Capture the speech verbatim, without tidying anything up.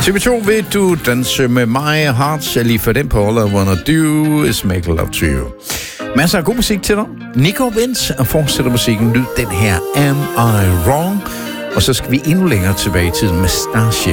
T V to, vil du danse med mig? Hearts er lige for den på. All I wanna do is make love to you. Masser af god musik til dig. Nico Vince og fortsætter musikken. Lyd den her Am I Wrong? Og så skal vi endnu længere tilbage i tiden med Starship.